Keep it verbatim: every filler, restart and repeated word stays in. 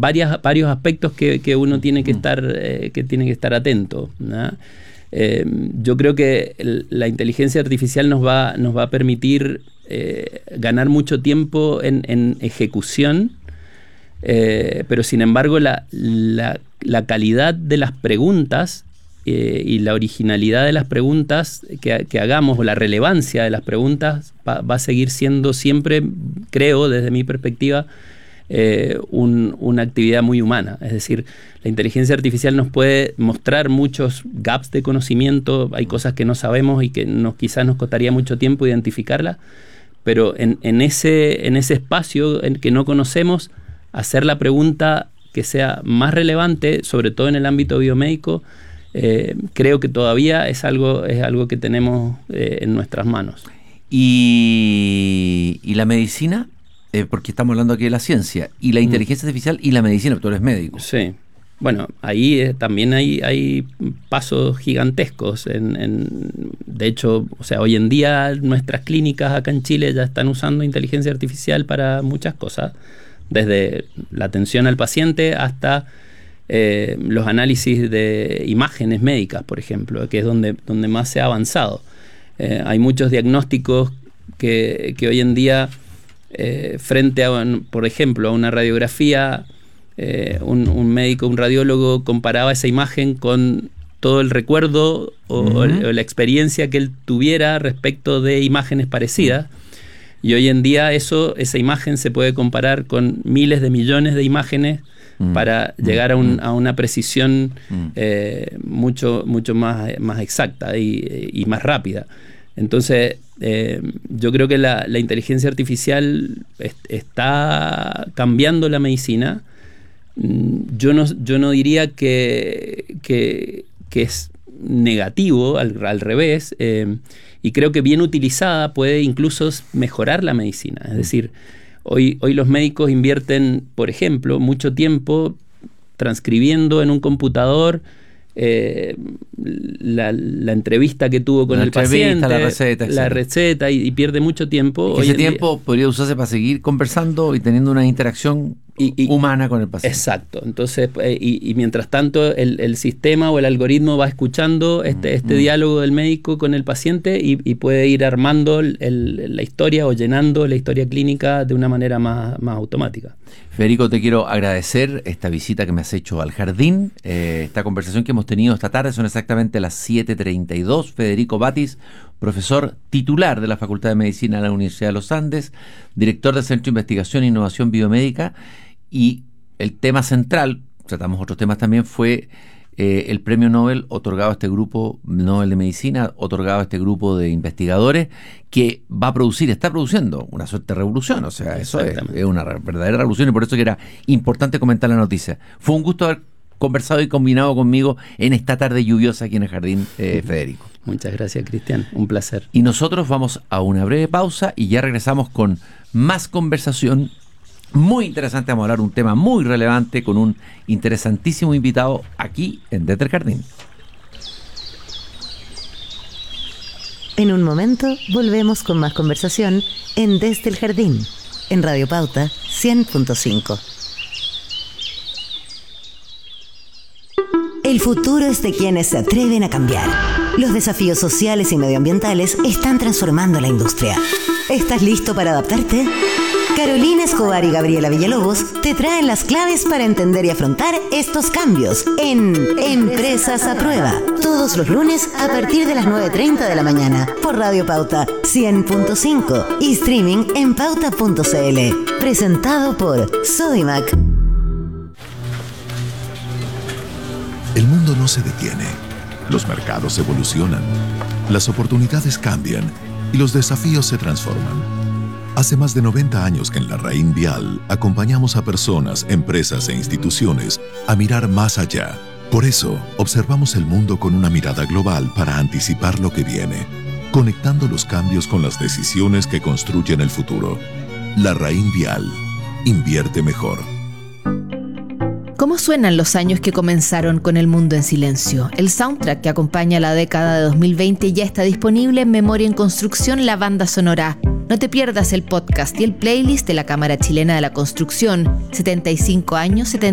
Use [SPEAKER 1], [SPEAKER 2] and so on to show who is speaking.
[SPEAKER 1] varias, varios aspectos que, que uno tiene que estar, eh, que tiene que estar atento, ¿no? Eh, yo creo que el, la inteligencia artificial nos va, nos va a permitir eh, ganar mucho tiempo en, en ejecución, eh, pero sin embargo la, la, la calidad de las preguntas eh, y la originalidad de las preguntas que, que hagamos, o la relevancia de las preguntas, va, va a seguir siendo siempre, creo, desde mi perspectiva, Eh, un, una actividad muy humana. Es decir, la inteligencia artificial nos puede mostrar muchos gaps de conocimiento, hay cosas que no sabemos y que nos, quizás nos costaría mucho tiempo identificarlas, pero en, en, ese, en ese espacio en que no conocemos, hacer la pregunta que sea más relevante, sobre todo en el ámbito biomédico, eh, creo que todavía es algo, es algo que tenemos eh, en nuestras manos.
[SPEAKER 2] ¿Y, y la medicina? Eh, porque estamos hablando aquí de la ciencia, y la inteligencia artificial y la medicina, tú eres médico.
[SPEAKER 1] Sí. Bueno, ahí eh, también hay, hay pasos gigantescos. En, en, de hecho, o sea, hoy en día nuestras clínicas acá en Chile ya están usando inteligencia artificial para muchas cosas, desde la atención al paciente hasta eh, los análisis de imágenes médicas, por ejemplo, que es donde, donde más se ha avanzado. Eh, hay muchos diagnósticos que, que hoy en día... Eh, frente a, por ejemplo, a una radiografía, eh, un, un médico, un radiólogo comparaba esa imagen con todo el recuerdo o, uh-huh. o, o la experiencia que él tuviera respecto de imágenes parecidas. Y hoy en día eso, esa imagen se puede comparar con miles de millones de imágenes uh-huh. para uh-huh. llegar a, un, a una precisión uh-huh. eh, mucho, mucho más, más exacta y, y más rápida. Entonces, eh, yo creo que la, la inteligencia artificial est, está cambiando la medicina. Yo no, yo no diría que, que, que es negativo, al, al revés, eh, y creo que bien utilizada puede incluso mejorar la medicina. Es decir, hoy, hoy los médicos invierten, por ejemplo, mucho tiempo transcribiendo en un computador Eh, la, la entrevista que tuvo con la el paciente,
[SPEAKER 2] la receta,
[SPEAKER 1] la receta y, y pierde mucho tiempo.
[SPEAKER 2] Hoy ese tiempo día podría usarse para seguir conversando y teniendo una interacción y, y, humana con el paciente.
[SPEAKER 1] Exacto. Entonces, eh, y, y mientras tanto el, el sistema o el algoritmo va escuchando este, este mm. diálogo del médico con el paciente y, y puede ir armando el, el, la historia o llenando la historia clínica de una manera más, más automática.
[SPEAKER 2] Federico, te quiero agradecer esta visita que me has hecho al jardín, eh, esta conversación que hemos tenido esta tarde. Son exactamente las siete treinta y dos. Federico Batis, profesor titular de la Facultad de Medicina de la Universidad de los Andes, director del Centro de Investigación e Innovación Biomédica, y el tema central, tratamos otros temas también, fue eh, el premio Nobel otorgado a este grupo Nobel de Medicina, otorgado a este grupo de investigadores que va a producir, está produciendo una suerte de revolución. O sea, eso es, es una verdadera revolución, y por eso que era importante comentar la noticia. Fue un gusto haber conversado y combinado conmigo en esta tarde lluviosa aquí en el jardín, eh, Federico.
[SPEAKER 1] Muchas gracias, Cristian, un placer.
[SPEAKER 2] Y nosotros vamos a una breve pausa y ya regresamos con más conversación muy interesante. Vamos a hablar de un tema muy relevante con un interesantísimo invitado aquí en Desde el Jardín.
[SPEAKER 3] En un momento volvemos con más conversación en Desde el Jardín, en Radio Pauta cien punto cinco. El futuro es de quienes se atreven a cambiar. Los desafíos sociales y medioambientales están transformando la industria. ¿Estás listo para adaptarte? Carolina Escobar y Gabriela Villalobos te traen las claves para entender y afrontar estos cambios en Empresas a Prueba. Todos los lunes a partir de las nueve treinta de la mañana por Radio Pauta cien punto cinco y streaming en pauta punto cl. Presentado por Sodimac.
[SPEAKER 4] El mundo no se detiene. Los mercados evolucionan. Las oportunidades cambian y los desafíos se transforman. Hace más de noventa años que en la Raín Vial acompañamos a personas, empresas e instituciones a mirar más allá. Por eso, observamos el mundo con una mirada global para anticipar lo que viene, conectando los cambios con las decisiones que construyen el futuro. La Raín Vial. Invierte mejor.
[SPEAKER 5] ¿Cómo suenan los años que comenzaron con El Mundo en Silencio? El soundtrack que acompaña la década de dos mil veinte ya está disponible en Memoria en Construcción, la banda sonora. No te pierdas el podcast y el playlist de la Cámara Chilena de la Construcción. setenta y cinco años, setenta